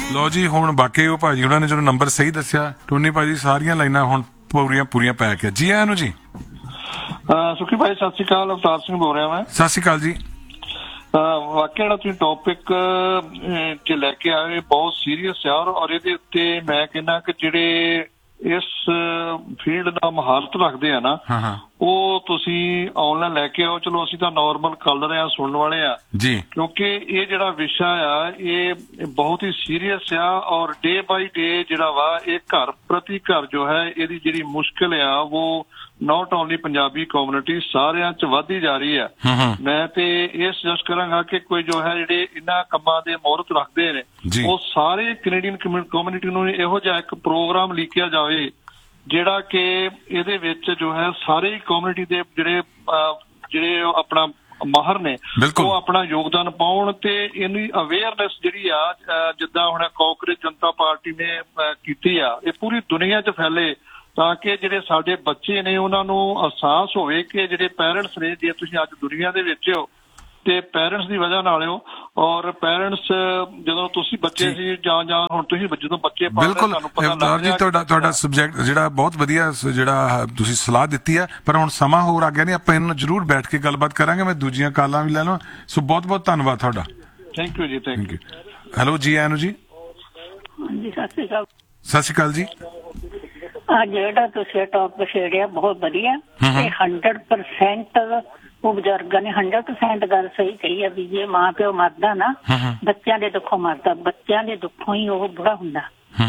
ਲਓ ਜੀ, ਹੁਣ ਬਾਕੀ ਉਹ ਭਾਜੀ ਉਹਨਾਂ ਨੇ ਜਦੋਂ ਨੰਬਰ ਸਹੀ ਦੱਸਿਆ, ਟੋਨੀ ਭਾਜੀ ਸਾਰੀਆਂ ਲਾਈਨਾਂ ਹੁਣ ਪੂਰੀਆਂ ਪੈਕ ਹੈ ਜੀ। ਆਇਆਂ ਨੂੰ ਜੀ। ਸੁਖੀ ਭਾਈ ਸਤਿ ਸ਼੍ਰੀ ਅਕਾਲ, ਅਵਤਾਰ ਸਿੰਘ ਬੋਲ ਰਿਹਾ ਮੈਂ। ਸਤਿ ਸ਼੍ਰੀ ਅਕਾਲ ਜੀ। ਵਾਕਿਆ ਜਿਹੜਾ ਤੁਸੀਂ ਟੌਪਿਕ ਚ ਲੈ ਕੇ ਆਏ ਬਹੁਤ ਸੀਰੀਅਸ ਆ, ਔਰ ਇਹਦੇ ਉੱਤੇ ਮੈਂ ਕਹਿੰਦਾ ਕਿ ਜਿਹੜੇ ਇਸ ਫੀਲਡ ਦਾ ਮਹਾਰਤ ਰੱਖਦੇ ਆ ਨਾ, ਉਹ ਤੁਸੀਂ ਆਨਲਾਈਨ ਲੈ ਕੇ ਆਓ। ਚਲੋ ਅਸੀਂ ਤਾਂ ਨਾਰਮਲ ਕਾਲਰ ਆ, ਸੁਣਨ ਵਾਲੇ ਆ ਜੀ, ਕਿਉਂਕਿ ਇਹ ਜਿਹੜਾ ਵਿਸ਼ਾ ਆ ਇਹ ਬਹੁਤ ਹੀ ਸੀਰੀਅਸ ਆ, ਔਰ ਡੇ ਬਾਈ ਡੇ ਜਿਹੜਾ ਵਾ ਇਹ ਘਰ ਪ੍ਰਤੀ ਘਰ ਜੋ ਹੈ ਇਹਦੀ ਜਿਹੜੀ ਮੁਸ਼ਕਿਲ ਆ ਉਹ ਨਾਟ ਓਨਲੀ ਪੰਜਾਬੀ ਕਮਿਊਨਿਟੀ ਸਾਰਿਆਂ ਚ ਵੱਧਦੀ ਜਾ ਰਹੀ ਹੈ। ਮੈਂ ਤੇ ਇਹ ਸੁਜੈਸਟ ਕਰਾਂਗਾ ਕਿ ਕੋਈ ਜੋ ਹੈ ਜਿਹੜੇ ਇਹਨਾਂ ਕੰਮਾਂ ਦੇ ਮਹੂਰਤ ਰੱਖਦੇ ਨੇ ਉਹ ਸਾਰੇ ਕੈਨੇਡੀਅਨ ਕਮਿਊਨਿਟੀ ਨੂੰ ਇਹੋ ਜਿਹਾ ਇੱਕ ਪ੍ਰੋਗਰਾਮ ਲਿਖਿਆ ਜਾਵੇ ਜਿਹੜਾ ਕਿ ਇਹਦੇ ਵਿੱਚ ਜੋ ਹੈ ਸਾਰੇ ਕਮਿਊਨਿਟੀ ਦੇ ਜਿਹੜੇ ਆਪਣਾ ਮਾਹਰ ਨੇ ਉਹ ਆਪਣਾ ਯੋਗਦਾਨ ਪਾਉਣ ਤੇ ਇਹਦੀ ਅਵੇਅਰਨੈਸ ਜਿਹੜੀ ਆ ਜਿੱਦਾਂ ਹੁਣ ਕਾਂਗਰਸ ਜਨਤਾ ਪਾਰਟੀ ਨੇ ਕੀਤੀ ਆ, ਇਹ ਪੂਰੀ ਦੁਨੀਆ 'ਚ ਫੈਲੇ ਤਾਂ ਕਿ ਜਿਹੜੇ ਸਾਡੇ ਬੱਚੇ ਨੇ ਉਹਨਾਂ ਨੂੰ ਅਹਿਸਾਸ ਹੋਵੇ ਕਿ ਜਿਹੜੇ ਪੈਰੈਂਟਸ ਨੇ, ਜੇ ਤੁਸੀਂ ਅੱਜ ਦੁਨੀਆ ਦੇ ਵਿੱਚ ਹੋ ਤੇ ਪੈਰੈਂਟਸ ਦੀ ਵਜ੍ਹਾ ਨਾਲ ਹੋ, ਔਰ ਪੈਰੈਂਟਸ ਜਦੋਂ ਤੁਸੀਂ ਬੱਚੇ ਸੀ ਜਾਂ ਹੁਣ ਤੁਸੀਂ ਜਦੋਂ ਬੱਚੇ ਪਾਲਦੇ ਤੁਹਾਨੂੰ ਪਤਾ ਲੱਗ ਰਿਹਾ। ਤੁਹਾਡਾ ਸਬਜੈਕਟ ਜਿਹੜਾ ਬਹੁਤ ਵਧੀਆ ਜਿਹੜਾ ਤੁਸੀਂ ਸਲਾਹ ਦਿੱਤੀ ਹੈ, ਪਰ ਹੁਣ ਸਮਾਂ ਹੋਰ ਆ ਗਿਆ ਨਹੀਂ, ਆਪਾਂ ਇਹਨਾਂ ਨੂੰ ਜ਼ਰੂਰ ਬੈਠ ਕੇ ਗੱਲਬਾਤ ਕਰਾਂਗੇ। ਮੈਂ ਦੂਜੀਆਂ ਕਾਲਾਂ ਵੀ ਲੈ ਲਵਾਂ, ਸੋ ਬਹੁਤ ਬਹੁਤ ਧੰਨਵਾਦ ਤੁਹਾਡਾ। ਥੈਂਕ ਯੂ ਜੀ। Thank you. ਹੈਲੋ ਜੀ, ਆਇਆਂ ਨੂੰ ਜੀ। ਹਾਂਜੀ ਸਤਿ ਸ਼੍ਰੀ ਅਕਾਲ। ਸਤਿ ਸ਼੍ਰੀ ਅਕਾਲ ਜੀ। ਜਿਹੜਾ ਤੁਸੀਂ ਟੌਪਿਕ ਛੇੜਿਆ ਬਹੁਤ ਵਧੀਆ, ਇਹ 100% ਉਹ ਬਜ਼ੁਰਗਾਂ ਨੇ 100% ਗੱਲ ਸਹੀ ਕਹੀ ਹੈ ਵੀ ਜੇ ਮਾਂ ਪਿਓ ਮਰਦਾ ਨਾ ਬੱਚਿਆਂ ਦੇ ਦੁੱਖੋਂ ਮਰਦਾ, ਬੱਚਿਆਂ ਦੇ ਦੁੱਖੋਂ ਹੀ ਉਹ ਬੁੜਾ ਹੁੰਦਾ,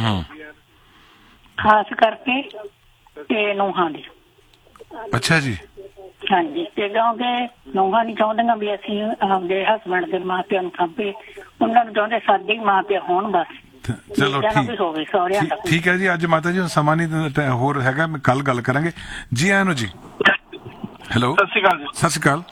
ਖਾਸ ਕਰਕੇ ਤੇ ਨੂੰਹਾਂ ਦੀ। ਅੱਛਾ ਜੀ। ਹਾਂਜੀ, ਤੇ ਕਿਉਂਕਿ ਨੂੰਹਾਂ ਨਹੀਂ ਚਾਹੁੰਦੀਆਂ ਵੀ ਅਸੀਂ ਆਪਦੇ ਹਸਬੈਂਡ ਦੇ ਮਾਂ ਪਿਓ ਨੂੰ ਸਾਂਭੀਏ, ਉਹਨਾਂ ਨੂੰ ਚਾਹੁੰਦੇ ਸਾਡੇ ਹੀ ਮਾਂ ਪਿਓ ਹੋਣ ਬਸ। ਚਲੋ ਠੀਕ ਹੈ ਜੀ। ਅੱਜ ਮਾਤਾ ਜੀ ਸਮਾਂ ਨਹੀਂ ਹੋਰ ਹੈਗਾ, ਕੱਲ ਗੱਲ ਕਰਾਂਗੇ ਜੀ। ਆਇਆਂ ਨੂੰ ਜੀ। ਹੈਲੋ, ਸਤਿ ਸ਼੍ਰੀ ਅਕਾਲ ਜੀ। ਸਤਿ ਸ਼੍ਰੀ ਅਕਾਲ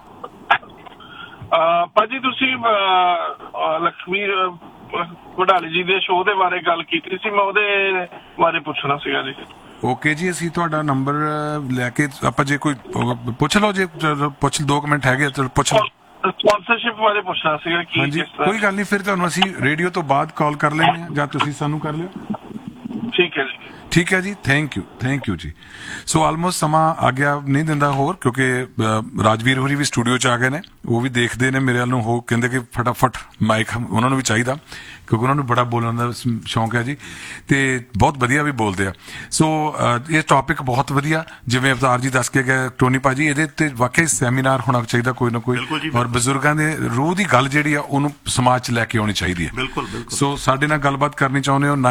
ਭਾਜੀ। ਤੁਸੀਂ ਲਖਵੀਰ ਵਡਾਲੀ ਜੀ ਦੇ ਸ਼ੋਅ ਦੇ ਬਾਰੇ ਗੱਲ ਕੀਤੀ ਸੀ, ਮੈਂ ਉਹਦੇ ਬਾਰੇ ਪੁੱਛਣਾ ਸੀਗਾ ਜੀ। ਓਕੇ ਜੀ, ਅਸੀਂ ਤੁਹਾਡਾ ਨੰਬਰ ਲੈ ਕੇ ਆਪਾਂ ਜੇ ਕੋਈ ਪੁੱਛ ਲਓ, ਜੇ ਪੁੱਛ 2 ਮਿੰਟ ਹੈਗੇ ਚਲੋ ਪੁੱਛ ਲਓ। ਸਪਾਂਸਰਸ਼ਿਪ ਬਾਰੇ ਪੁੱਛਣਾ ਸੀਗਾ। ਹਾਂਜੀ, ਕੋਈ ਗੱਲ ਨਹੀਂ, ਫਿਰ ਤੁਹਾਨੂੰ ਅਸੀਂ ਰੇਡੀਓ ਤੋਂ ਬਾਅਦ ਕਾਲ ਕਰ ਲੈਂਦੇ ਹਾਂ ਜਾਂ ਤੁਸੀਂ ਸਾਨੂੰ ਕਰ ਲਿਓ। ਠੀਕ ਹੈ ਜੀ। ਠੀਕ ਹੈ ਜੀ। ਥੈਂਕ ਯੂ ਜੀ। ਸੋ ਆਲਮੋਸਟ ਸਮਾਂ ਆ ਗਿਆ ਨਹੀਂ ਦਿੰਦਾ ਹੋਰ, ਕਿਉਂਕਿ ਰਾਜਵੀਰ ਹੋਰੀ ਵੀ ਸਟੂਡੀਓ 'ਚ ਆ ਗਏ ਨੇ, ਉਹ ਵੀ ਦੇਖਦੇ ਨੇ ਮੇਰੇ ਵੱਲ ਨੂੰ, ਉਹ ਕਹਿੰਦੇ ਕਿ ਫਟਾਫਟ ਮਾਈਕ ਉਹਨਾਂ ਨੂੰ ਵੀ ਚਾਹੀਦਾ, ਕਿਉਂਕਿ ਉਹਨਾਂ ਨੂੰ ਬੜਾ ਬੋਲਣ ਦਾ ਸ਼ੌਂਕ ਹੈ ਜੀ, ਤੇ ਬਹੁਤ ਵਧੀਆ ਵੀ ਬੋਲਦੇ ਆ। ਸੋ ਇਹ ਟੌਪਿਕ ਬਹੁਤ ਵਧੀਆ, ਜਿਵੇਂ ਅਵਤਾਰ ਜੀ ਦੱਸ ਕੇ ਗਏ ਟੋਨੀ ਭਾਜੀ, ਇਹਦੇ ਉੱਤੇ ਵਾਕਈ ਸੈਮੀਨਾਰ ਹੋਣਾ ਚਾਹੀਦਾ ਕੋਈ ਨਾ ਕੋਈ, ਔਰ ਬਜ਼ੁਰਗਾਂ ਦੇ ਰੂਹ ਦੀ ਗੱਲ ਜਿਹੜੀ ਆ ਉਹਨੂੰ ਸਮਾਜ 'ਚ ਲੈ ਕੇ ਆਉਣੀ ਚਾਹੀਦੀ ਹੈ। ਸੋ ਸਾਡੇ ਨਾਲ ਗੱਲਬਾਤ ਕਰਨੀ ਚਾਹੁੰਦੇ ਹੋ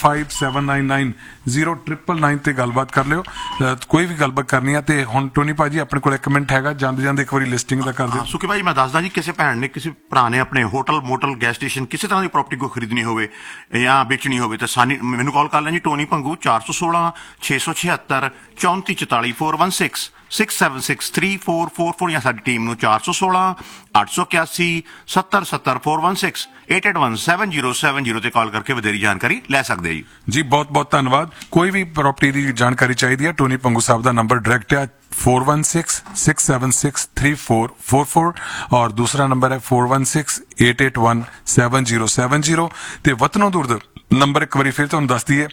9057990999 ਤੇ ਗੱਲਬਾਤ ਕਰ ਲਿਓ, ਕੋਈ ਵੀ ਗੱਲਬਾਤ ਕਰਨੀ ਆ। ਤੇ ਹੁਣ ਟੋਨੀ ਭਾਜੀ ਆਪਣੇ ਕੋਲ 1 ਮਿੰਟ ਹੈਗਾ, ਜਾਂਦੇ ਇੱਕ ਵਾਰੀ ਲਿਸਟਿੰਗ ਦਾ ਕਰ ਦਿਓ। ਸੁਖੀ ਭਾਜੀ ਮੈਂ ਦੱਸਦਾ ਜੀ, ਕਿਸੇ ਭੈਣ ਨੇ ਕਿਸੇ ਭਰਾ ਨੇ ਆਪਣੇ ਹੋਟਲ ਮੋਟਲ ਗੈਸ ਸਟੇਸ਼ਨ ਕਿਸੇ ਤਰ੍ਹਾਂ ਦੀ ਪ੍ਰਾਪਰਟੀ ਕੋਈ ਖਰੀਦਣੀ ਹੋਵੇ ਜਾਂ ਵੇਚਣੀ ਹੋਵੇ ਤਾਂ ਮੈਨੂੰ ਕਾਲ ਕਰ ਲੈਣ ਜੀ। ਟੋਨੀ ਭੰਗੂ 416 676 3444 416 6763444 ਜਾਂ ਸਾਡੀ ਟੀਮ ਨੂੰ 416 881 7070 416 8817070 ਤੇ ਕਾਲ ਕਰਕੇ ਵਧੇਰੀ ਜਾਣਕਾਰੀ ਲੈ ਸਕਦੇ ਜੀ। ਬਹੁਤ ਬਹੁਤ ਧੰਨਵਾਦ। ਕੋਈ ਵੀ ਪ੍ਰਾਪਰਟੀ ਦੀ ਜਾਣਕਾਰੀ ਚਾਹੀਦੀ ਹੈ, ਟੋਨੀ ਭੰਗੂ ਸਾਹਿਬ ਦਾ ਨੰਬਰ ਡਾਇਰੈਕਟ ਹੈ 4166763444 ਔਰ ਦੂਸਰਾ ਨੰਬਰ ਹੈ 4168817070 ਤੇ ਵਤਨੋਂ ਦੂਰ ਦਾ ਨੰਬਰ ਇੱਕ ਵਾਰੀ ਫਿਰ ਤੁਹਾਨੂੰ ਦੱਸ ਦਈਏ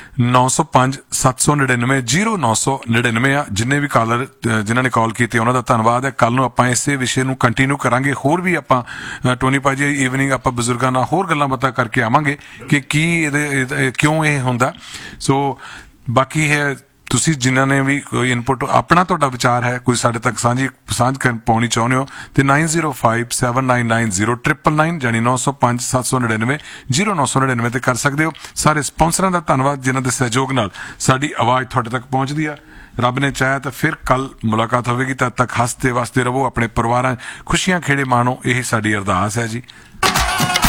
9057990999 ਆ। ਜਿੰਨੇ ਵੀ ਕਾਲਰ ਜਿਨ੍ਹਾਂ ਨੇ ਕਾਲ ਕੀਤੀ ਉਹਨਾਂ ਦਾ ਧੰਨਵਾਦ ਹੈ। ਕੱਲ ਨੂੰ ਆਪਾਂ ਇਸੇ ਵਿਸ਼ੇ ਨੂੰ ਕੰਟੀਨਿਊ ਕਰਾਂਗੇ, ਹੋਰ ਵੀ ਆਪਾਂ ਟੋਨੀ ਭਾਜੀ ਈਵਨਿੰਗ ਆਪਾਂ ਬਜ਼ੁਰਗਾਂ ਨਾਲ ਹੋਰ ਗੱਲਾਂ ਬਾਤਾਂ ਕਰਕੇ ਆਵਾਂਗੇ ਕਿ ਕੀ ਇਹਦੇ ਕਿਉਂ ਇਹ ਹੁੰਦਾ। ਸੋ ਬਾਕੀ ਹੈ ਤੁਸੀਂ ਜਿਨ੍ਹਾਂ ਨੇ ਵੀ ਕੋਈ ਇਨਪੁਟ ਆਪਣਾ ਤੁਹਾਡਾ ਵਿਚਾਰ ਹੈ, ਕੋਈ ਸਾਡੇ ਤੱਕ ਸਾਂਝ ਪਾਉਣੀ ਚਾਹੁੰਦੇ ਹੋ ਤੇ 9057990999 ਯਾਨੀ 9057990999 ਤੇ ਕਰ ਸਕਦੇ ਹੋ। ਸਾਰੇ ਸਪਾਂਸਰਾਂ ਦਾ ਧੰਨਵਾਦ ਜਿਨ੍ਹਾਂ ਦੇ ਸਹਿਯੋਗ ਨਾਲ ਸਾਡੀ ਆਵਾਜ਼ ਤੁਹਾਡੇ ਤੱਕ ਪਹੁੰਚਦੀ ਆ। ਰੱਬ ਨੇ ਚਾਹਿਆ ਤਾਂ ਫਿਰ ਕੱਲ ਮੁਲਾਕਾਤ ਹੋਵੇਗੀ, ਤਦ ਤੱਕ ਹੱਸਦੇ ਵਸਦੇ ਰਹੋ, ਆਪਣੇ ਪਰਿਵਾਰਾਂ ਖੁਸ਼ੀਆਂ ਖੇੜੇ ਮਾਣੋ, ਇਹੀ ਸਾਡੀ ਅਰਦਾਸ ਹੈ ਜੀ।